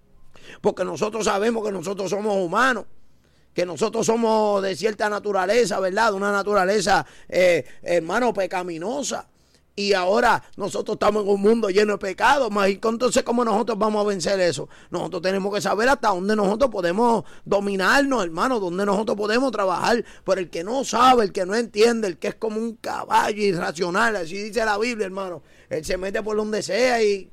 Porque nosotros sabemos que nosotros somos humanos, que nosotros somos de cierta naturaleza, ¿verdad? De una naturaleza, hermano, pecaminosa. Y ahora nosotros estamos en un mundo lleno de pecados. Entonces, ¿cómo nosotros vamos a vencer eso? Nosotros tenemos que saber hasta dónde nosotros podemos dominarnos, hermano, dónde nosotros podemos trabajar. Pero el que no sabe, el que no entiende, el que es como un caballo irracional, así dice la Biblia, hermano, él se mete por donde sea y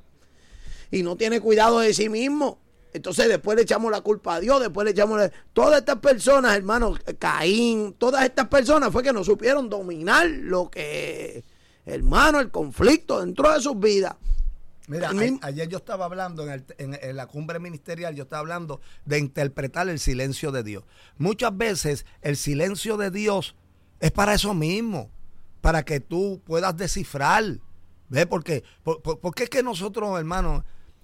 no tiene cuidado de sí mismo. Entonces después le echamos la culpa a Dios, después le echamos todas estas personas, hermano, Caín, todas estas personas fue que no supieron dominar lo que, hermano, el conflicto dentro de sus vidas. Mira, ayer yo estaba hablando en la cumbre ministerial, yo estaba hablando de interpretar el silencio de Dios. Muchas veces el silencio de Dios es para eso mismo, para que tú puedas descifrar. ¿Ves? Porque es que nosotros, hermano,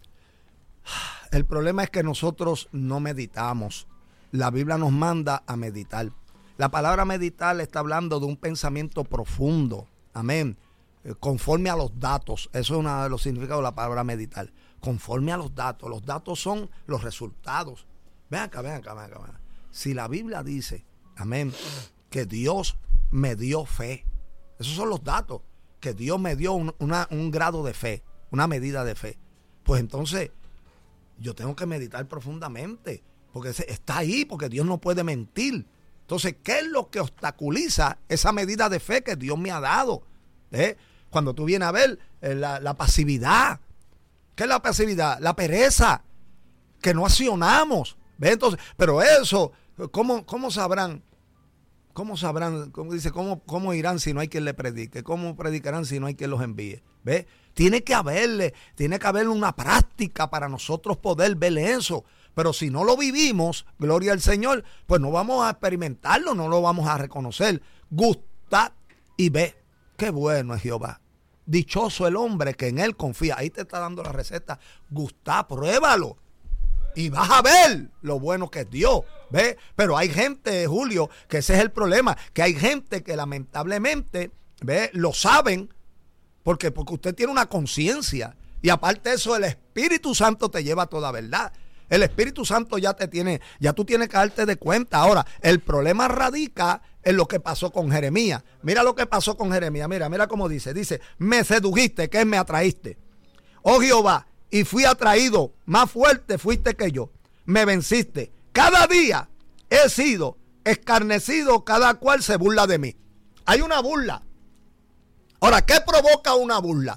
el problema es que nosotros no meditamos. La Biblia nos manda a meditar. La palabra meditar está hablando de un pensamiento profundo. Amén. Conforme a los datos. Eso es uno de los significados de la palabra meditar. Conforme a los datos. Los datos son los resultados. Ven acá. Si la Biblia dice, amén, que Dios me dio fe. Esos son los datos. Que Dios me dio un grado de fe. Una medida de fe. Pues entonces yo tengo que meditar profundamente, porque está ahí, porque Dios no puede mentir. Entonces, ¿qué es lo que obstaculiza esa medida de fe que Dios me ha dado? Cuando tú vienes a ver la pasividad. ¿Qué es la pasividad? La pereza, que no accionamos. Entonces, pero eso, ¿cómo sabrán? ¿Cómo sabrán? ¿Cómo irán si no hay quien le predique? ¿Cómo predicarán si no hay quien los envíe? ¿Ves? Tiene que haber una práctica para nosotros poder ver eso. Pero si no lo vivimos, gloria al Señor, pues no vamos a experimentarlo, no lo vamos a reconocer. Gusta y ve. Qué bueno es Jehová. Dichoso el hombre que en él confía. Ahí te está dando la receta. Gusta, pruébalo. Y vas a ver lo bueno que es Dios. ¿Ves? Pero hay gente, Julio, que ese es el problema. Que hay gente que lamentablemente, ¿ves? Lo saben porque usted tiene una conciencia. Y aparte de eso, el Espíritu Santo te lleva a toda verdad. El Espíritu Santo ya tú tienes que darte de cuenta. Ahora, el problema radica en lo que pasó con Jeremías. Mira lo que pasó con Jeremías. Mira cómo dice. Dice, me sedujiste, que me atraíste. Oh Jehová, y fui atraído, más fuerte fuiste que yo. Me venciste. Cada día he sido escarnecido, cada cual se burla de mí. Hay una burla. Ahora, ¿qué provoca una burla?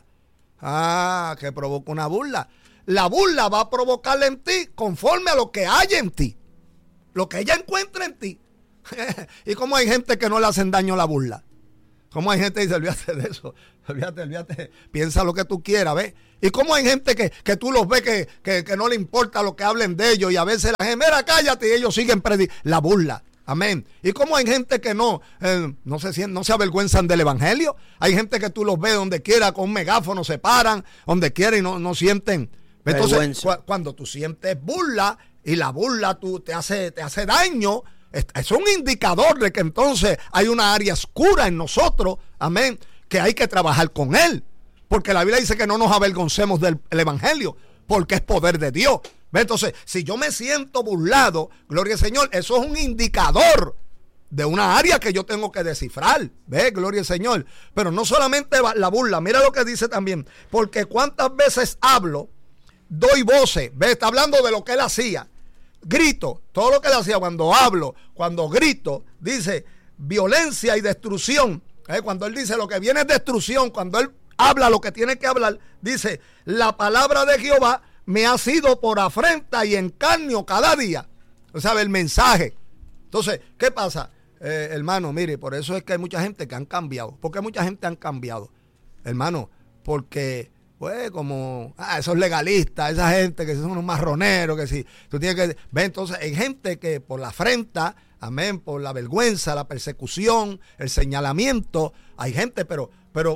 ¿Qué provoca una burla? La burla va a provocarle en ti conforme a lo que hay en ti. Lo que ella encuentra en ti. Y como hay gente que no le hacen daño a la burla. Como hay gente que dice, olvídate de eso. Olvídate. Piensa lo que tú quieras, ¿ves? Y como hay gente que tú los ves que no le importa lo que hablen de ellos. Y a veces la gente, mira, cállate. Y ellos siguen la burla. Amén. Y como hay gente que no se avergüenzan del evangelio. Hay gente que tú los ves donde quiera con un megáfono, se paran, donde quiera y no sienten. Entonces, cuando tú sientes burla y la burla te hace daño, es un indicador de que entonces hay una área oscura en nosotros, amén, que hay que trabajar con él. Porque la Biblia dice que no nos avergoncemos del evangelio, porque es poder de Dios. Entonces, si yo me siento burlado, gloria al Señor, eso es un indicador de una área que yo tengo que descifrar. ¿Ves? Gloria al Señor. Pero no solamente la burla, mira lo que dice también. Porque cuántas veces hablo, doy voces. ¿Ves? Está hablando de lo que él hacía. Grito, todo lo que él hacía cuando hablo, cuando grito, dice violencia y destrucción. Cuando él dice lo que viene es destrucción, cuando él habla lo que tiene que hablar, dice la palabra de Jehová me ha sido por afrenta y encarnio cada día. O sea, el mensaje. Entonces, ¿qué pasa? Hermano, mire, por eso es que hay mucha gente que han cambiado. ¿Por qué mucha gente han cambiado? Hermano, porque, pues, como, esos legalistas, esa gente que son unos marroneros, que si tú tienes que... Ve, entonces, hay gente que por la afrenta, amén, por la vergüenza, la persecución, el señalamiento, hay gente, pero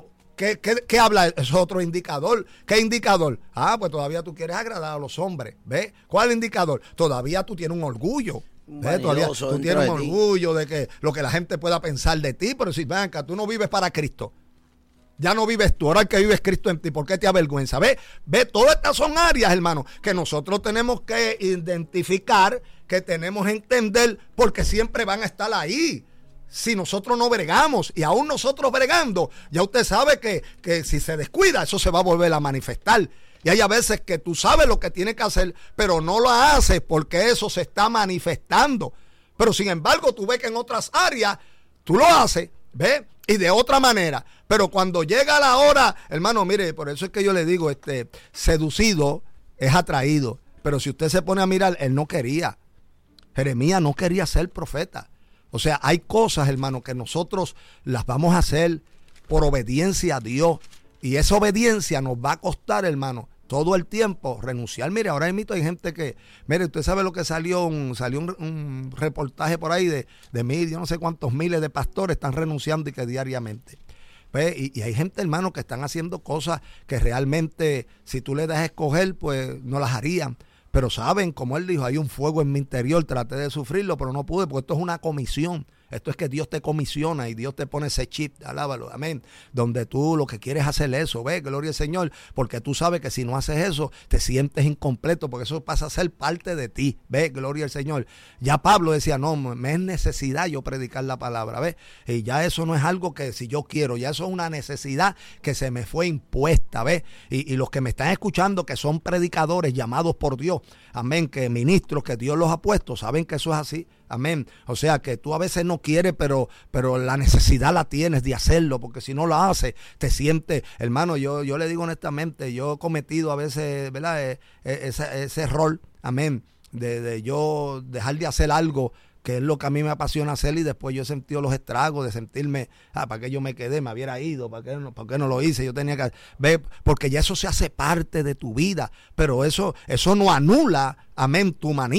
¿Qué habla? Eso es otro indicador. ¿Qué indicador? Pues todavía tú quieres agradar a los hombres. ¿Ves? ¿Cuál indicador? Todavía tú tienes un orgullo. Todavía tú tienes un orgullo de que lo que la gente pueda pensar de ti. Pero si, ven acá, tú no vives para Cristo. Ya no vives tú, ahora el que vives Cristo en ti. ¿Por qué te avergüenza? ¿Ves? Todas estas son áreas, hermano, que nosotros tenemos que identificar, que tenemos que entender, porque siempre van a estar ahí. Si nosotros no bregamos, y aún nosotros bregando, ya usted sabe que si se descuida, eso se va a volver a manifestar. Y hay a veces que tú sabes lo que tienes que hacer, pero no lo haces porque eso se está manifestando. Pero sin embargo, tú ves que en otras áreas tú lo haces, ¿ves? Y de otra manera. Pero cuando llega la hora, hermano, mire, por eso es que yo le digo, seducido es atraído. Pero si usted se pone a mirar, él no quería. Jeremías no quería ser profeta. O sea, hay cosas, hermano, que nosotros las vamos a hacer por obediencia a Dios. Y esa obediencia nos va a costar, hermano, todo el tiempo renunciar. Mire, ahora mismo hay gente que, mire, usted sabe lo que salió un reportaje por ahí de yo no sé cuántos miles de pastores están renunciando y que diariamente. Pues, y hay gente, hermano, que están haciendo cosas que realmente, si tú le das a escoger, pues no las harían. Pero saben, como él dijo, hay un fuego en mi interior, traté de sufrirlo, pero no pude, porque esto es una comisión. Esto es que Dios te comisiona y Dios te pone ese chip, alábalo, amén, donde tú lo que quieres hacer eso, ve, gloria al Señor, porque tú sabes que si no haces eso, te sientes incompleto, porque eso pasa a ser parte de ti, ve, gloria al Señor. Ya Pablo decía, no, me es necesidad yo predicar la palabra, ve, y ya eso no es algo que si yo quiero, ya eso es una necesidad que se me fue impuesta, ve, y los que me están escuchando, que son predicadores llamados por Dios, amén, que ministros que Dios los ha puesto, saben que eso es así. Amén. O sea que tú a veces no quieres, pero la necesidad la tienes de hacerlo, porque si no lo haces, te sientes, hermano, yo le digo honestamente, yo he cometido a veces, ¿verdad? Ese error, amén, de yo dejar de hacer algo que es lo que a mí me apasiona hacer, y después yo he sentido los estragos de sentirme, ¿para qué yo me quedé? Me hubiera ido, ¿para qué no lo hice? Yo tenía que ver, porque ya eso se hace parte de tu vida, pero eso no anula, amén, tu humanismo.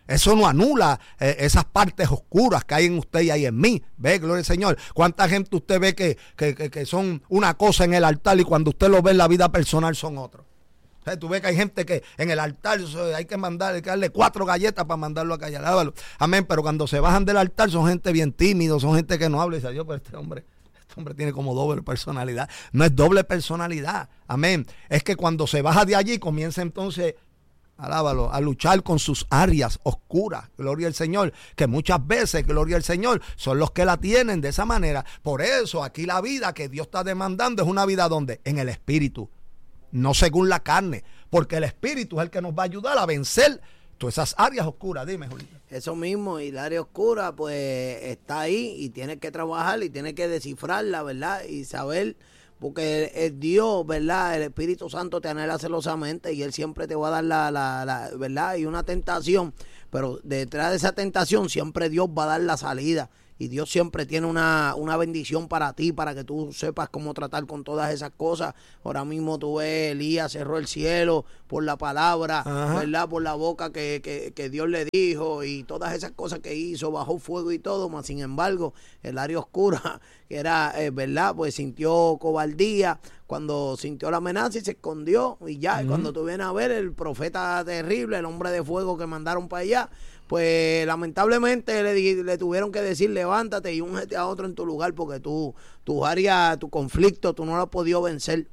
Eso no anula esas partes oscuras que hay en usted y hay en mí. Ve, gloria al Señor. ¿Cuánta gente usted ve que son una cosa en el altar y cuando usted lo ve en la vida personal son otros? O sea, tú ves que hay gente que en el altar hay que darle 4 galletas para mandarlo a callar. Amén. Pero cuando se bajan del altar son gente bien tímido, son gente que no habla. Y dice, Dios, pero este hombre tiene como doble personalidad. No es doble personalidad. Amén. Es que cuando se baja de allí comienza entonces, alábalo, a luchar con sus áreas oscuras. Gloria al Señor. Que muchas veces, gloria al Señor, son los que la tienen de esa manera. Por eso aquí la vida que Dios está demandando es una vida donde en el espíritu. No según la carne, porque el espíritu es el que nos va a ayudar a vencer todas esas áreas oscuras. Dime, Julito. Eso mismo, y la área oscura pues está ahí y tienes que trabajar y tienes que descifrarla, ¿verdad? Y saber, porque el Dios, ¿verdad? El Espíritu Santo te anhela celosamente y Él siempre te va a dar la ¿verdad? Y una tentación, pero detrás de esa tentación siempre Dios va a dar la salida. Y Dios siempre tiene una bendición para ti, para que tú sepas cómo tratar con todas esas cosas. Ahora mismo tú ves, Elías cerró el cielo por la palabra, ¿verdad? Por la boca que Dios le dijo y todas esas cosas que hizo, bajó fuego y todo. Mas sin embargo, el área oscura, que era, ¿verdad? Pues sintió cobardía cuando sintió la amenaza y se escondió. Y ya, cuando tú vienes a ver el profeta terrible, el hombre de fuego que mandaron para allá, pues lamentablemente le tuvieron que decir levántate y úngete a otro en tu lugar porque tu área, tu conflicto, tú no lo has podido vencer.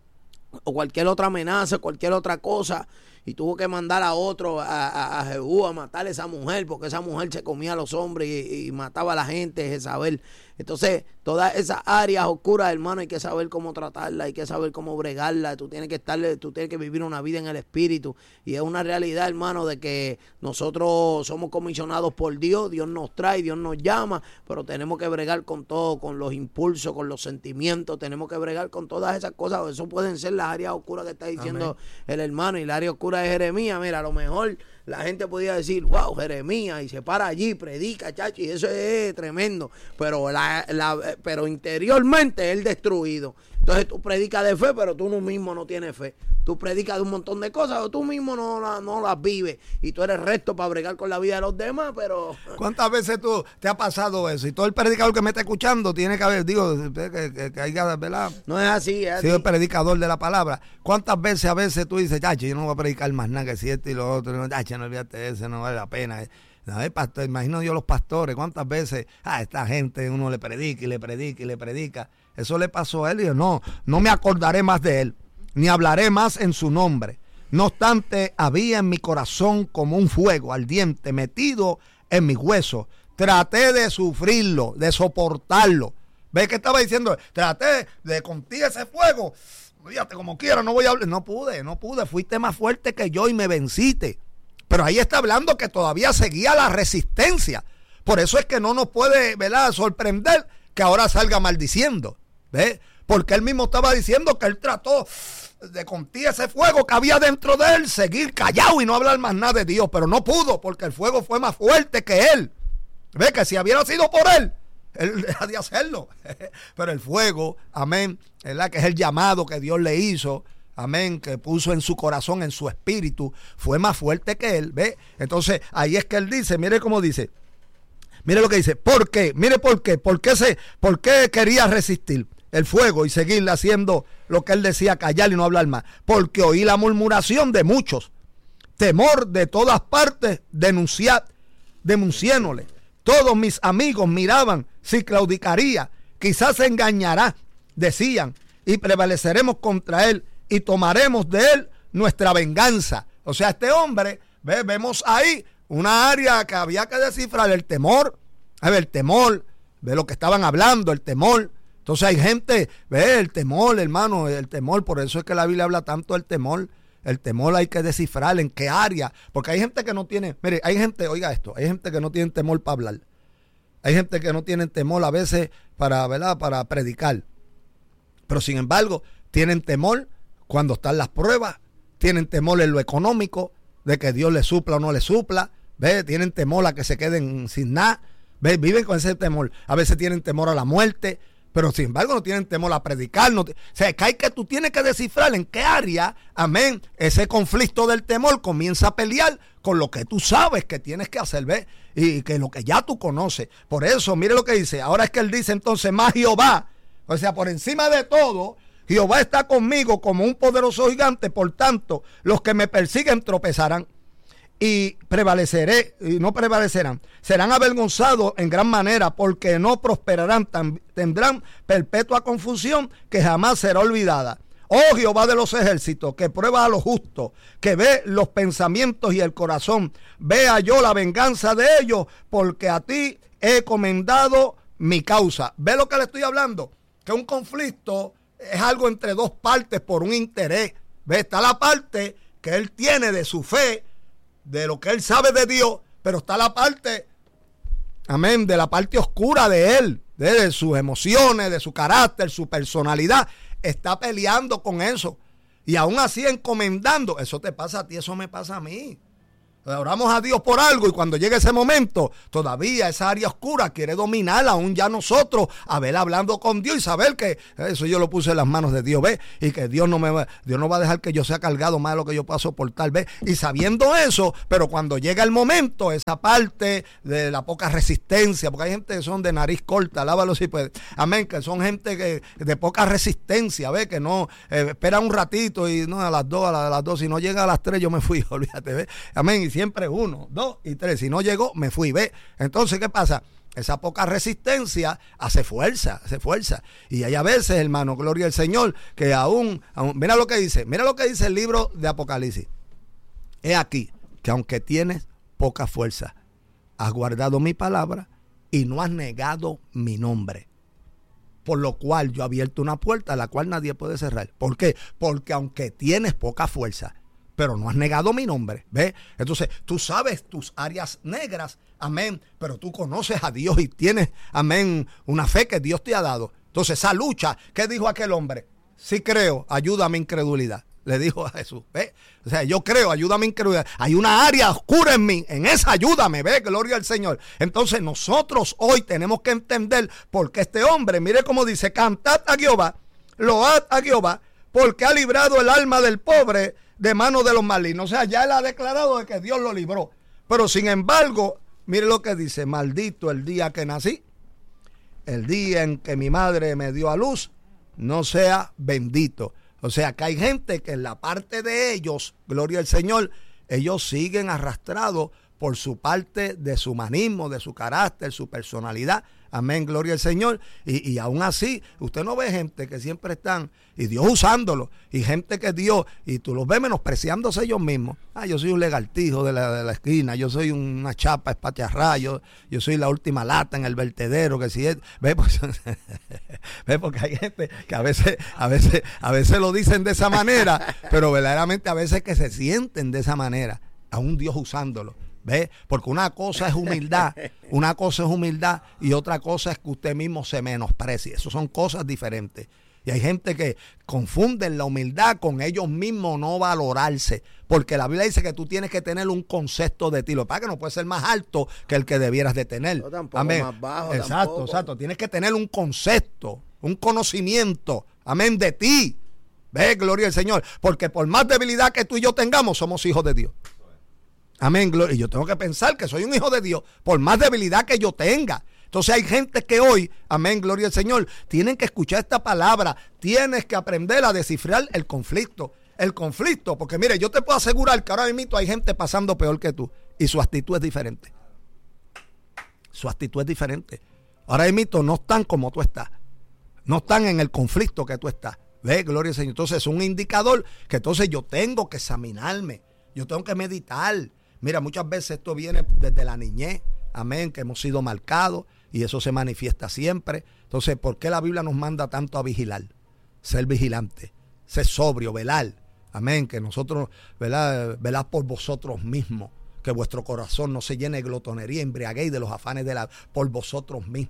O cualquier otra amenaza, cualquier otra cosa. Y tuvo que mandar a otro, a Jehú, a matar a esa mujer, porque esa mujer se comía a los hombres y mataba a la gente, Jezabel. Entonces, todas esas áreas oscuras, hermano, hay que saber cómo tratarlas, hay que saber cómo bregarlas. Tú tienes que vivir una vida en el espíritu. Y es una realidad, hermano, de que nosotros somos comisionados por Dios, Dios nos trae, Dios nos llama, pero tenemos que bregar con todo, con los impulsos, con los sentimientos, tenemos que bregar con todas esas cosas. Eso pueden ser las áreas oscuras que está diciendo el hermano, y la área oscura de Jeremías. Mira, a lo mejor la gente podía decir, wow, Jeremías, y se para allí, predica, chacho, y eso es tremendo, pero interiormente él destruido. Entonces tú predicas de fe, pero tú mismo no tienes fe. Tú predicas de un montón de cosas, pero tú mismo no las vives. Y tú eres recto para bregar con la vida de los demás, pero... ¿Cuántas veces tú te ha pasado eso? Y todo el predicador que me está escuchando tiene que haber, que haya, ¿verdad? No es así, es así. Soy el predicador de la palabra. ¿Cuántas veces a veces tú dices, chacho, yo no voy a predicar más nada que si esto y lo otro? No, chacho, no olvídate de eso, no vale la pena. No, pastor, imagino yo los pastores, cuántas veces esta gente uno le predica y le predica y le predica. Eso le pasó a él y yo, no me acordaré más de él, ni hablaré más en su nombre. No obstante, había en mi corazón como un fuego ardiente metido en mis huesos. Traté de sufrirlo, de soportarlo. ¿Ves que estaba diciendo? Traté de contigo ese fuego. Fíjate, como quiera, no voy a hablar. No pude. Fuiste más fuerte que yo y me venciste. Pero ahí está hablando que todavía seguía la resistencia. Por eso es que no nos puede, ¿verdad?, sorprender que ahora salga maldiciendo. ¿Ves? Porque él mismo estaba diciendo que él trató de contigo ese fuego que había dentro de él, seguir callado y no hablar más nada de Dios. Pero no pudo porque el fuego fue más fuerte que él. ¿Ves? Que si hubiera sido por él deja de hacerlo. Pero el fuego, amén, ¿verdad?, que es el llamado que Dios le hizo, amén, que puso en su corazón, en su espíritu, fue más fuerte que él. ¿Ve? Entonces ahí es que él dice, mire cómo dice, mire lo que dice, ¿por qué? Mire por qué quería resistir el fuego y seguir haciendo lo que él decía, callar y no hablar más. Porque oí la murmuración de muchos, temor de todas partes, denunciéndole. Todos mis amigos miraban si claudicaría, quizás se engañará, decían, y prevaleceremos contra él y tomaremos de él nuestra venganza. O sea, este hombre, vemos ahí una área que había que descifrar, el temor, ve lo que estaban hablando, el temor. Entonces hay gente, ve el temor, hermano, el temor, por eso es que la Biblia habla tanto del temor. El temor hay que descifrar en qué área, porque hay gente que no tiene, mire, hay gente, oiga esto, hay gente que no tiene temor para hablar. Hay gente que no tiene temor a veces para, ¿verdad?, para predicar. Pero sin embargo, tienen temor cuando están las pruebas, tienen temor en lo económico, de que Dios les supla o no les supla, ¿ve? Tienen temor a que se queden sin nada, ¿ve? Viven con ese temor. A veces tienen temor a la muerte, pero sin embargo no tienen temor a predicar. O sea, que tú tienes que descifrar en qué área, amén, ese conflicto del temor comienza a pelear con lo que tú sabes que tienes que hacer, ¿ves? Y que lo que ya tú conoces. Por eso, mire lo que dice. Ahora es que él dice entonces, más Jehová, o sea, por encima de todo, Jehová está conmigo como un poderoso gigante. Por tanto, los que me persiguen tropezarán y prevaleceré, y no prevalecerán, serán avergonzados en gran manera, porque no prosperarán, tendrán perpetua confusión que jamás será olvidada. Oh Jehová de los ejércitos, que prueba a los justos, que ve los pensamientos y el corazón, vea yo la venganza de ellos, porque a ti he comendado mi causa. ¿Ve lo que le estoy hablando? Que un conflicto es algo entre dos partes por un interés. ¿Ve? Está la parte que él tiene de su fe, de lo que él sabe de Dios, pero está la parte, amén, de la parte oscura de él, de sus emociones, de su carácter, su personalidad. Está peleando con eso y aún así encomendando. Eso te pasa a ti, eso me pasa a mí. Oramos a Dios por algo y cuando llegue ese momento, todavía esa área oscura quiere dominar aún ya nosotros, a ver, hablando con Dios y saber que eso yo lo puse en las manos de Dios, ¿ves? Y que Dios no va a dejar que yo sea cargado más de lo que yo pueda soportar, ¿ves? Y sabiendo eso, pero cuando llega el momento, esa parte de la poca resistencia, porque hay gente que son de nariz corta, alábalo si puede, amén, que son gente que de poca resistencia, ¿ves? Que no, espera un ratito y no a las 2, si no llega a las 3 yo me fui, olvídate, ¿ves? Amén. Siempre 1, 2 y 3. Si no llegó, me fui. ¿Ve? Entonces, ¿qué pasa? Esa poca resistencia hace fuerza. Y hay a veces, hermano, gloria al Señor, que aún mira lo que dice el libro de Apocalipsis. He aquí que aunque tienes poca fuerza, has guardado mi palabra y no has negado mi nombre. Por lo cual yo he abierto una puerta a la cual nadie puede cerrar. ¿Por qué? Porque aunque tienes poca fuerza, pero no has negado mi nombre, ¿ves? Entonces, tú sabes tus áreas negras, amén, pero tú conoces a Dios y tienes, amén, una fe que Dios te ha dado. Entonces, esa lucha, ¿qué dijo aquel hombre? Sí creo, ayuda a mi incredulidad, le dijo a Jesús, ¿ves? O sea, yo creo, ayuda a mi incredulidad. Hay una área oscura en mí, en esa ayúdame, ¿ves? Gloria al Señor. Entonces, nosotros hoy tenemos que entender por qué este hombre, mire cómo dice, cantad a Jehová, load a Jehová, porque ha librado el alma del pobre de manos de los malignos. O sea, ya él ha declarado de que Dios lo libró. Pero sin embargo, mire lo que dice: maldito el día que nací, el día en que mi madre me dio a luz, no sea bendito. O sea, que hay gente que en la parte de ellos, gloria al Señor, ellos siguen arrastrados por su parte de su humanismo, de su carácter, su personalidad. Amén, gloria al Señor. Y aún así, usted no ve gente que siempre están, y Dios usándolo, y gente que Dios, y tú los ves menospreciándose ellos mismos. Yo soy un lagartijo de la esquina, yo soy una chapa espaciarrada, yo soy la última lata en el vertedero, que si es, ve, pues, ve, porque hay gente que a veces lo dicen de esa manera, pero verdaderamente a veces que se sienten de esa manera, aún Dios usándolo. ¿Ve? Porque una cosa es humildad y otra cosa es que usted mismo se menosprecie. Eso son cosas diferentes. Y hay gente que confunden la humildad con ellos mismos no valorarse. Porque la Biblia dice que tú tienes que tener un concepto de ti. Lo que pasa es que no puedes ser más alto que el que debieras de tener. No, tampoco amén. Más bajo. Exacto. Tienes que tener un concepto, un conocimiento, amén, de ti. Ve, gloria al Señor. Porque por más debilidad que tú y yo tengamos, somos hijos de Dios. Amén, gloria. Y yo tengo que pensar que soy un hijo de Dios por más debilidad que yo tenga. Entonces hay gente que hoy, amén, gloria al Señor, tienen que escuchar esta palabra. Tienes que aprender a descifrar el conflicto. Porque mire, yo te puedo asegurar que ahora mismo hay gente pasando peor que tú y su actitud es diferente. Ahora mismo no están como tú estás. No están en el conflicto que tú estás. Ve, gloria al Señor. Entonces es un indicador que entonces yo tengo que examinarme. Yo tengo que meditar. Mira, muchas veces esto viene desde la niñez, amén, que hemos sido marcados y eso se manifiesta siempre. Entonces, ¿por qué la Biblia nos manda tanto a vigilar? Ser vigilante, ser sobrio, velar, amén, que nosotros, velad por vosotros mismos, que vuestro corazón no se llene de glotonería, embriaguez de los afanes por vosotros mismos.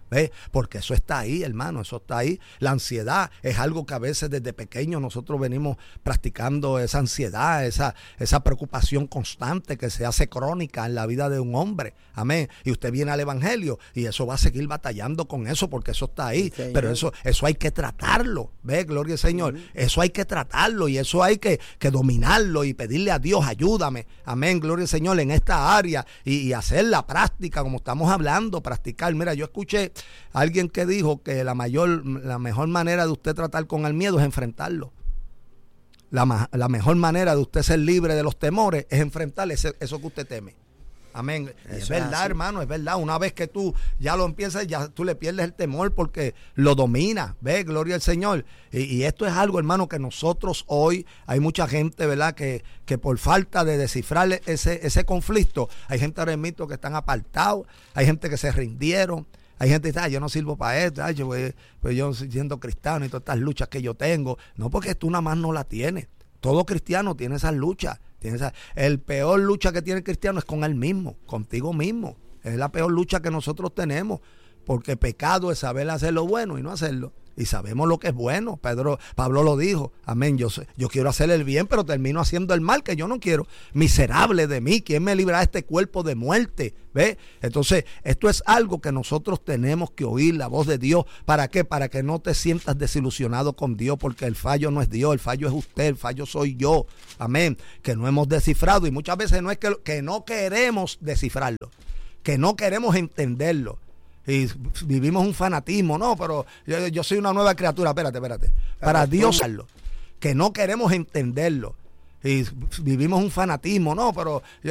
¿Ves? Porque eso está ahí, hermano, eso está ahí. La ansiedad es algo que a veces desde pequeño nosotros venimos practicando, esa ansiedad, esa preocupación constante que se hace crónica en la vida de un hombre. Amén. Y usted viene al evangelio y eso va a seguir batallando con eso porque eso está ahí. Sí, pero eso hay que tratarlo. ¿Ves? Gloria al Señor. Eso hay que tratarlo y eso hay que dominarlo y pedirle a Dios, ayúdame. Amén. Gloria al Señor en esta área y hacer la práctica como estamos hablando, practicar. Mira, yo escuché alguien que dijo que la mejor manera de usted tratar con el miedo es enfrentarlo. La mejor manera de usted ser libre de los temores es enfrentar eso que usted teme. Amén. Es verdad, hermano, es verdad. Una vez que tú ya lo empiezas, ya tú le pierdes el temor porque lo dominas. ¿Ves? Gloria al Señor. Y esto es algo, hermano, que nosotros hoy, hay mucha gente, ¿verdad? Que por falta de descifrar ese conflicto, hay gente ahora mismo que están apartados, hay gente que se rindieron. Hay gente que dice, yo no sirvo para esto, pues yo siendo cristiano y todas estas luchas que yo tengo. No, porque tú nada más no la tienes. Todo cristiano tiene esas luchas. El peor lucha que tiene el cristiano es con él mismo, contigo mismo. Es la peor lucha que nosotros tenemos. Porque pecado es saber hacer lo bueno y no hacerlo. Y sabemos lo que es bueno. Pablo lo dijo. Amén. Yo quiero hacer el bien, pero termino haciendo el mal que yo no quiero. Miserable de mí. ¿Quién me librará de este cuerpo de muerte? ¿Ve? Entonces, esto es algo que nosotros tenemos que oír, la voz de Dios. ¿Para qué? Para que no te sientas desilusionado con Dios, porque el fallo no es Dios, el fallo es usted, el fallo soy yo. Amén. Que no hemos descifrado. Y muchas veces no es que no queremos descifrarlo, que no queremos entenderlo. Y vivimos un fanatismo, no, pero yo soy una nueva criatura, espérate. Para Dios, que no queremos entenderlo. Y vivimos un fanatismo, no, pero